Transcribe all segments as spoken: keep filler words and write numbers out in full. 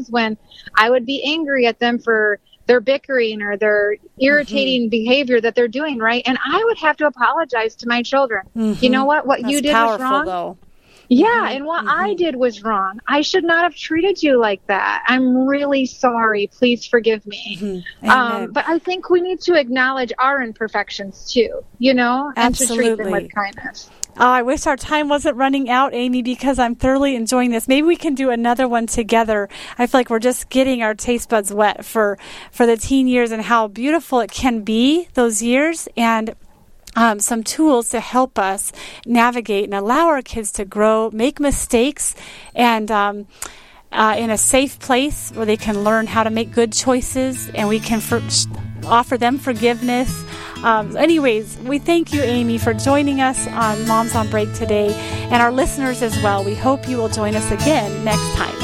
times when I would be angry at them for their bickering or their irritating mm-hmm. behavior that they're doing, right? And I would have to apologize to my children. Mm-hmm. You know what? What That's you did powerful, was wrong. Though. Yeah, mm-hmm. and what mm-hmm. I did was wrong. I should not have treated you like that. I'm really sorry. Please forgive me. Mm-hmm. Um, but I think we need to acknowledge our imperfections too, you know, and Absolutely. to treat them with kindness. Oh, I wish our time wasn't running out, Amy, because I'm thoroughly enjoying this. Maybe we can do another one together. I feel like we're just getting our taste buds wet for, for the teen years and how beautiful it can be, those years, and Um, some tools to help us navigate and allow our kids to grow, make mistakes, and um, uh, in a safe place where they can learn how to make good choices, and we can for- offer them forgiveness. Um, anyways, we thank you, Amy, for joining us on Moms on Break today, and our listeners as well. We hope you will join us again next time.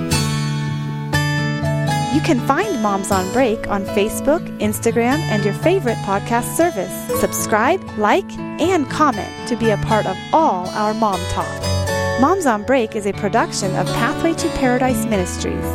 You can find Moms on Break on Facebook, Instagram, and your favorite podcast service. Subscribe, like, and comment to be a part of all our mom talk. Moms on Break is a production of Pathway to Paradise Ministries.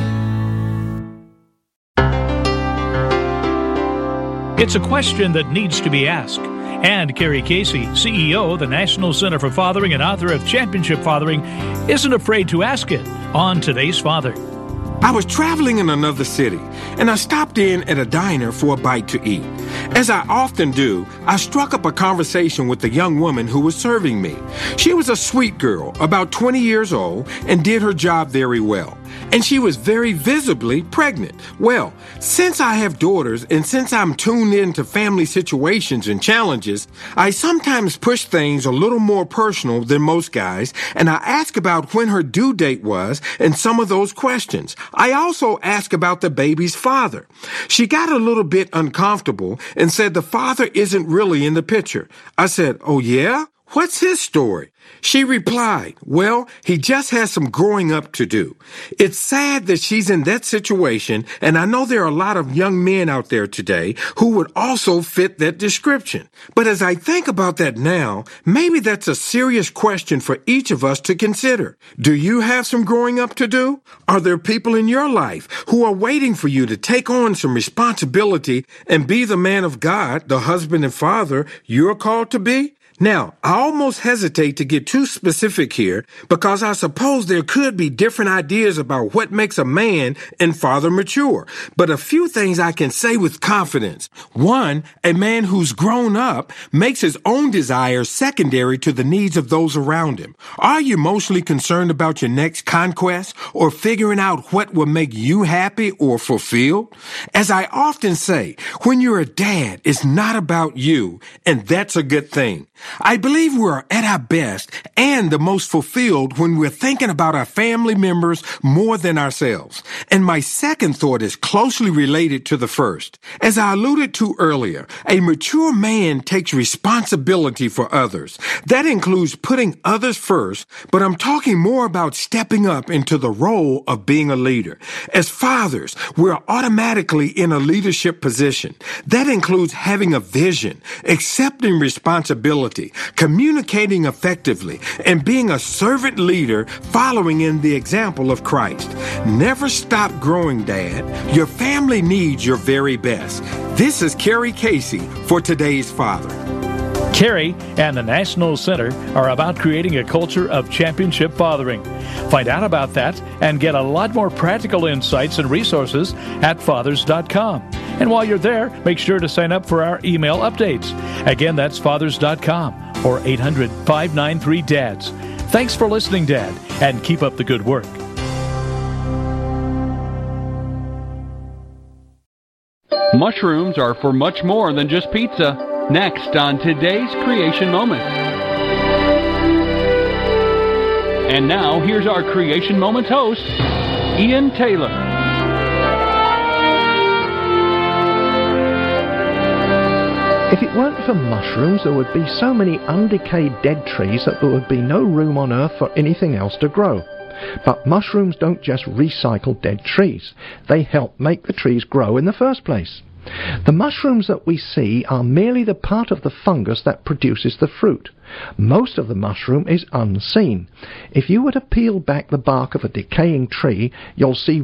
It's a question that needs to be asked. And Carrie Casey, C E O of the National Center for Fathering and author of Championship Fathering, isn't afraid to ask it on Today's Father. I was traveling in another city, and I stopped in at a diner for a bite to eat. As I often do, I struck up a conversation with the young woman who was serving me. She was a sweet girl, about twenty years old, and did her job very well. And she was very visibly pregnant. Well, since I have daughters and since I'm tuned into family situations and challenges, I sometimes push things a little more personal than most guys, and I ask about when her due date was and some of those questions. I also ask about the baby's father. She got a little bit uncomfortable and said the father isn't really in the picture. I said, "Oh yeah? What's his story?" She replied, "Well, he just has some growing up to do." It's sad that she's in that situation, and I know there are a lot of young men out there today who would also fit that description. But as I think about that now, maybe that's a serious question for each of us to consider. Do you have some growing up to do? Are there people in your life who are waiting for you to take on some responsibility and be the man of God, the husband and father you're called to be? Now, I almost hesitate to get too specific here because I suppose there could be different ideas about what makes a man and father mature. But a few things I can say with confidence. One, a man who's grown up makes his own desires secondary to the needs of those around him. Are you mostly concerned about your next conquest or figuring out what will make you happy or fulfilled? As I often say, when you're a dad, it's not about you, and that's a good thing. I believe we're at our best and the most fulfilled when we're thinking about our family members more than ourselves. And my second thought is closely related to the first. As I alluded to earlier, a mature man takes responsibility for others. That includes putting others first, but I'm talking more about stepping up into the role of being a leader. As fathers, we're automatically in a leadership position. That includes having a vision, accepting responsibility, communicating effectively, and being a servant leader following in the example of Christ. Never stop growing, Dad. Your family needs your very best. This is Carrie Casey for Today's Father. Carrie and the National Center are about creating a culture of championship fathering. Find out about that and get a lot more practical insights and resources at fathers dot com. And while you're there, make sure to sign up for our email updates. Again, that's fathers dot com or eight hundred, five nine three, D A D S. Thanks for listening, Dad, and keep up the good work. Mushrooms are for much more than just pizza. Next on Today's Creation Moments. And now, here's our Creation Moments host, Ian Taylor. If it weren't for mushrooms, there would be so many undecayed dead trees that there would be no room on Earth for anything else to grow. But mushrooms don't just recycle dead trees. They help make the trees grow in the first place. The mushrooms that we see are merely the part of the fungus that produces the fruit. Most of the mushroom is unseen. If you were to peel back the bark of a decaying tree, you'll see